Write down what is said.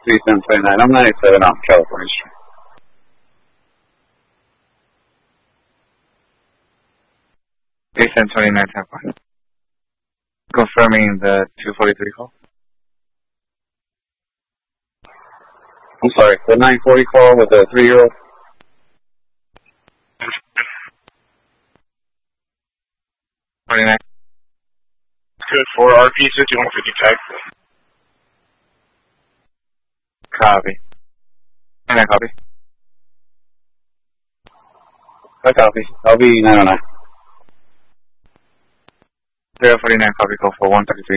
3729. I'm 97 off California Street. Jason 29 Tampa. Confirming the 243 call. I'm sorry, the 940 call with the 3-year-old. Good for RP 5150 tag. Copy. And I copy. I copy. I'll be 909. 049 copy call for 133.